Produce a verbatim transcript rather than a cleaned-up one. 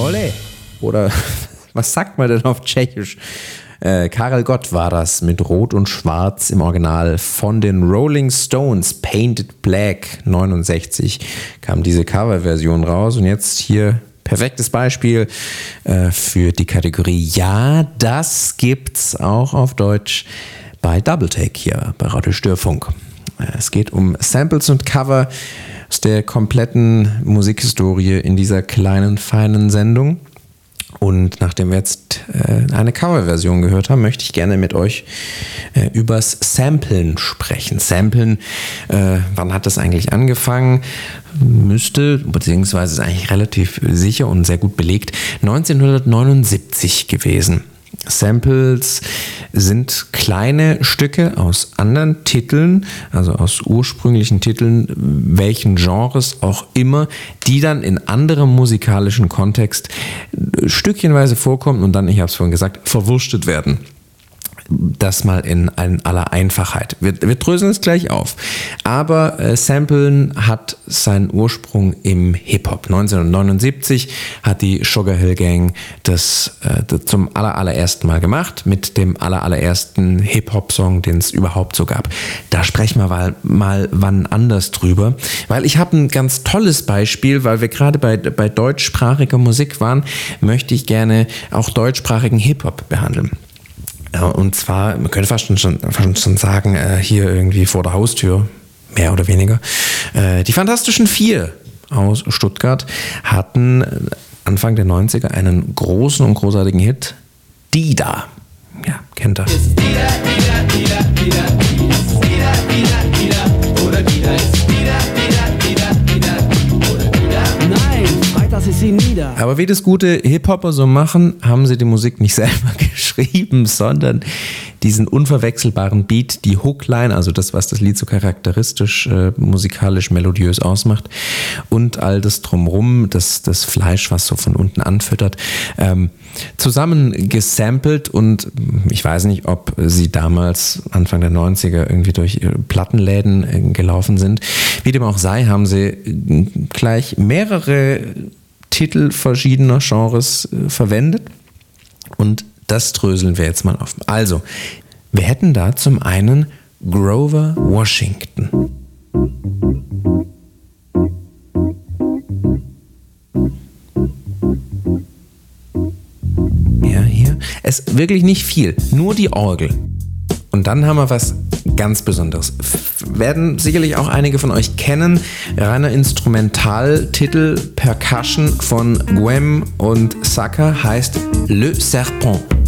Ole. Oder was sagt man denn auf Tschechisch? Äh, Karel Gott war das mit Rot und Schwarz im Original von den Rolling Stones. Painted Black neunundsechzig kam diese Coverversion raus. Und jetzt hier perfektes Beispiel äh, für die Kategorie Ja, das gibt's auch auf Deutsch bei Double Take hier bei Radio Störfunk. Äh, es geht um Samples und Cover aus der kompletten Musikhistorie in dieser kleinen, feinen Sendung. Und nachdem wir jetzt äh, eine Coverversion gehört haben, möchte ich gerne mit euch äh, übers Samplen sprechen. Samplen, äh, wann hat das eigentlich angefangen? Müsste, beziehungsweise ist eigentlich relativ sicher und sehr gut belegt, neunzehnhundertneunundsiebzig gewesen. Samples sind kleine Stücke aus anderen Titeln, also aus ursprünglichen Titeln, welchen Genres auch immer, die dann in anderem musikalischen Kontext stückchenweise vorkommen und dann, ich habe es vorhin gesagt, verwurstet werden. Das mal in, in aller Einfachheit. Wir, wir dröseln es gleich auf. Aber äh, Samplen hat seinen Ursprung im Hip-Hop. neunzehnhundertneunundsiebzig hat die Sugar Hill Gang das, äh, das zum aller, allerersten Mal gemacht, mit dem aller, allerersten Hip-Hop-Song, den es überhaupt so gab. Da sprechen wir mal, mal wann anders drüber. Weil ich habe ein ganz tolles Beispiel, weil wir gerade bei, bei deutschsprachiger Musik waren, möchte ich gerne auch deutschsprachigen Hip-Hop behandeln. Und zwar, man könnte fast schon, fast schon sagen, hier irgendwie vor der Haustür, mehr oder weniger. Die Fantastischen Vier aus Stuttgart hatten Anfang der neunziger einen großen und großartigen Hit, Dida. Ja, kennt ihr. Ist Dida, Dida, Dida, Dida, ist Dida, Dida, Dida, oder Dida ist Dida, Dida, Dida, Dida, oder Dida. Nein, Freitags ist sie nieder. Aber wie das gute Hip-Hopper so machen, haben sie die Musik nicht selber geschrieben, sondern diesen unverwechselbaren Beat, die Hookline, also das, was das Lied so charakteristisch äh, musikalisch melodiös ausmacht und all das drumrum, das, das Fleisch, was so von unten anfüttert, ähm, zusammen gesampelt. Und ich weiß nicht, ob sie damals Anfang der neunziger irgendwie durch Plattenläden äh, gelaufen sind. Wie dem auch sei, haben sie gleich mehrere Titel verschiedener Genres äh, verwendet. Und das dröseln wir jetzt mal auf. Also, wir hätten da zum einen Grover Washington. Ja, hier. Es ist wirklich nicht viel, nur die Orgel. Und dann haben wir was ganz Besonderes. Werden sicherlich auch einige von euch kennen. Reiner Instrumentaltitel Percussion von Guem und Sucker heißt Le Serpent.